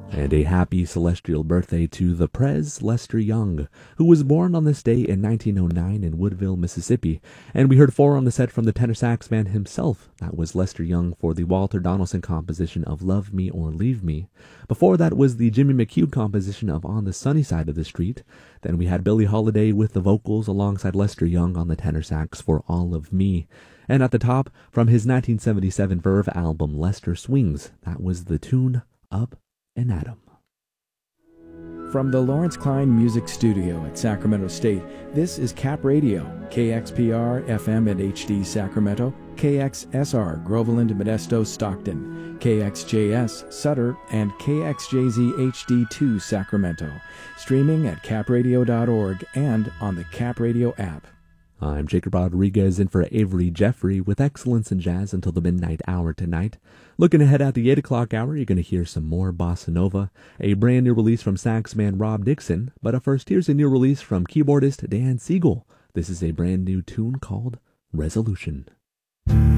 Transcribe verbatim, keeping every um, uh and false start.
And a happy celestial birthday to the Prez Lester Young, who was born on this day in nineteen oh nine in Woodville, Mississippi. And we heard four on the set from the tenor sax man himself. That was Lester Young for the Walter Donaldson composition of Love Me or Leave Me. Before that was the Jimmy McHugh composition of On the Sunny Side of the Street. Then we had Billie Holiday with the vocals alongside Lester Young on the tenor sax for All of Me. And at the top, from his nineteen seventy-seven Verve album Lester Swings, that was the tune Up and Atom. From the Lawrence Klein Music Studio at Sacramento State, this is Cap Radio, K X P R F M and H D Sacramento, K X S R Groveland, Modesto, Stockton, K X J S Sutter, and K X J Z H D two Sacramento. Streaming at cap radio dot org and on the Cap Radio app. I'm Jacob Rodriguez in for Avery Jeffrey with Excellence in Jazz until the midnight hour tonight. Looking ahead at the eight o'clock hour, you're going to hear some more Bossa Nova, a brand new release from saxman Rob Dixon, but up first here's a new release from keyboardist Dan Siegel. This is a brand new tune called Resolution.